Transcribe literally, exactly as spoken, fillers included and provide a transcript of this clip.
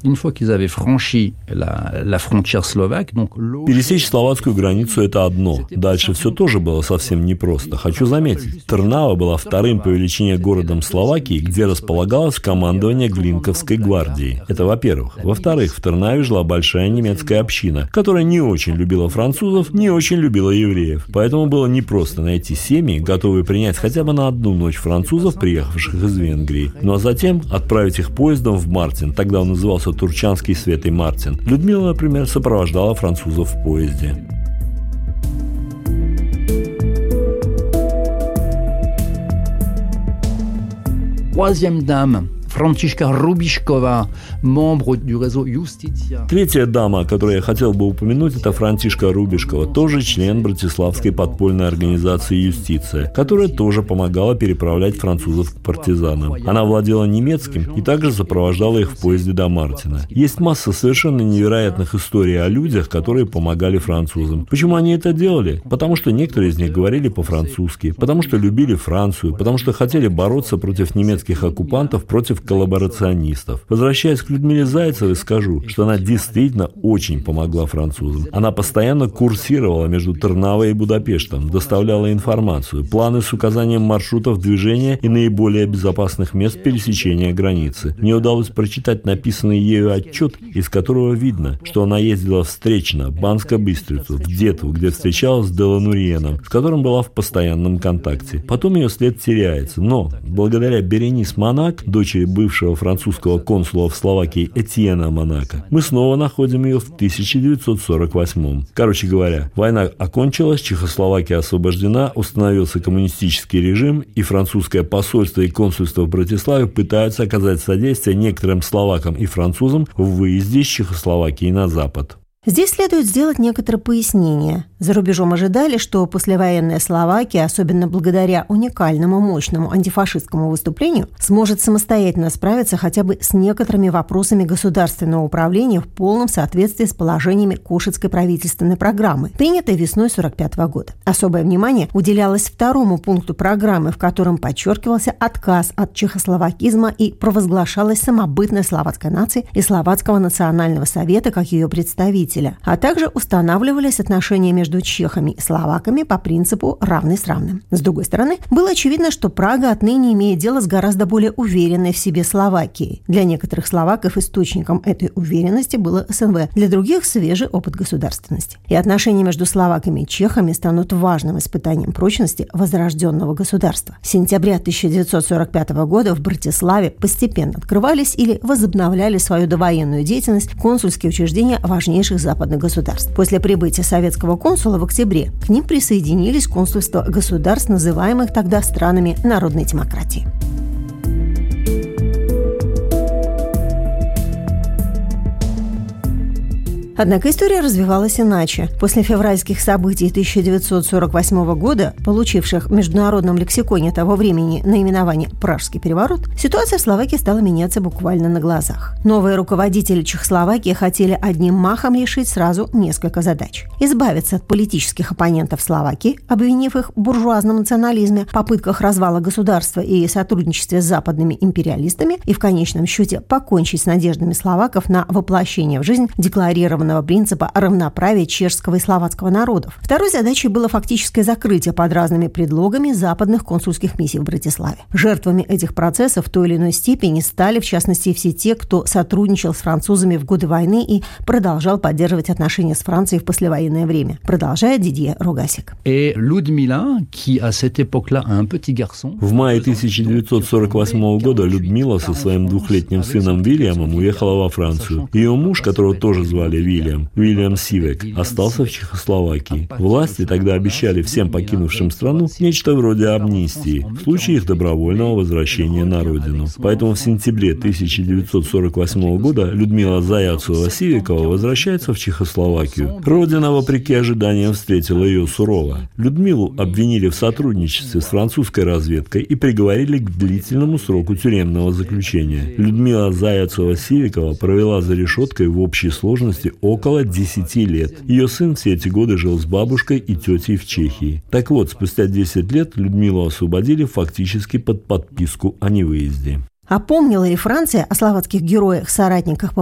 Пересечь словацкую границу – это одно. Дальше все тоже было совсем непросто. Хочу заметить, Трнава была вторым по величине городом Словакии, где располагалось командование Глинковской гвардии. Это во-первых. Во-вторых, в Трнаве жила большая немецкая община, которая не очень любила французов, не очень любила евреев. Поэтому было непросто найти семьи, готовые принять хотя бы на одну ночь французов, приехавших из Венгрии. Ну а затем отправить их поездом в Мартин. Тогда он назывался Турчанский Святый Мартин. Людмила, например, сопровождала французов в поезде. Troisième dame, Франтишка Рубишкова, membre du réseau Justitia. Третья дама, о которой я хотел бы упомянуть, это Франтишка Рубишкова, тоже член Братиславской подпольной организации «Юстиция», которая тоже помогала переправлять французов к партизанам. Она владела немецким и также сопровождала их в поезде до Мартина. Есть масса совершенно невероятных историй о людях, которые помогали французам. Почему они это делали? Потому что некоторые из них говорили по-французски, потому что любили Францию, потому что хотели бороться против немецких оккупантов, против коллаборационистов. Возвращаясь к Людмиле Зайцевой, скажу, что она действительно очень помогла французам. Она постоянно курсировала между Трнавой и Будапештом, доставляла информацию, планы с указанием маршрутов движения и наиболее безопасных мест пересечения границы. Мне удалось прочитать написанный ею отчет, из которого видно, что она ездила встречно в Банско-Быстрицу, в Детву, где встречалась с Делануриеном, с которым была в постоянном контакте. Потом ее след теряется, но благодаря Беренис Монак, дочери бывшего французского консула в Словакии Этьена Монако, мы снова находим ее в тысяча девятьсот сорок восьмом. Короче говоря, война окончилась, Чехословакия освобождена, установился коммунистический режим, и французское посольство и консульство в Братиславе пытаются оказать содействие некоторым словакам и французам в выезде из Чехословакии на Запад. Здесь следует сделать некоторые пояснения. За рубежом ожидали, что послевоенная Словакия, особенно благодаря уникальному мощному антифашистскому выступлению, сможет самостоятельно справиться хотя бы с некоторыми вопросами государственного управления в полном соответствии с положениями Кошицкой правительственной программы, принятой весной сорок пятого года. Особое внимание уделялось второму пункту программы, в котором подчеркивался отказ от чехословакизма и провозглашалась самобытная словацкая нация и Словацкого национального совета как ее представитель, а также устанавливались отношения между чехами и словаками по принципу «равный с равным». С другой стороны, было очевидно, что Прага отныне имеет дело с гораздо более уверенной в себе Словакией. Для некоторых словаков источником этой уверенности было СНВ, для других – свежий опыт государственности. И отношения между словаками и чехами станут важным испытанием прочности возрожденного государства. С сентября тысяча девятьсот сорок пятого года в Братиславе постепенно открывались или возобновляли свою довоенную деятельность консульские учреждения важнейших западных государств. После прибытия советского консула в октябре к ним присоединились консульства государств, называемых тогда странами народной демократии. Однако история развивалась иначе. После февральских событий тысяча девятьсот сорок восьмого года, получивших в международном лексиконе того времени наименование «Пражский переворот», ситуация в Словакии стала меняться буквально на глазах. Новые руководители Чехословакии хотели одним махом решить сразу несколько задач. Избавиться от политических оппонентов Словакии, обвинив их в буржуазном национализме, попытках развала государства и сотрудничестве с западными империалистами и в конечном счете покончить с надеждами словаков на воплощение в жизнь декларированного принципа равноправия чешского и словацкого народов. Второй задачей было фактическое закрытие под разными предлогами западных консульских миссий в Братиславе. Жертвами этих процессов в той или иной степени стали, в частности, все те, кто сотрудничал с французами в годы войны и продолжал поддерживать отношения с Францией в послевоенное время. Продолжает Дидье Рогасик. В мае тысяча девятьсот сорок восьмого года Людмила со своим двухлетним сыном Вильямом уехала во Францию. Ее муж, которого тоже звали Вильям, Вильям, Вильям Сивек, остался в Чехословакии. Власти тогда обещали всем покинувшим страну нечто вроде амнистии в случае их добровольного возвращения на родину. Поэтому в сентябре тысяча девятьсот сорок восьмого года Людмила Заяцова-Сивекова возвращается в Чехословакию. Родина, вопреки ожиданиям, встретила ее сурово. Людмилу обвинили в сотрудничестве с французской разведкой и приговорили к длительному сроку тюремного заключения. Людмила Заяцова-Сивекова провела за решеткой в общей сложности около десяти лет. Ее сын все эти годы жил с бабушкой и тетей в Чехии. Так вот, спустя десять лет Людмилу освободили фактически под подписку о невыезде. А помнила ли Франция о словацких героях, соратниках по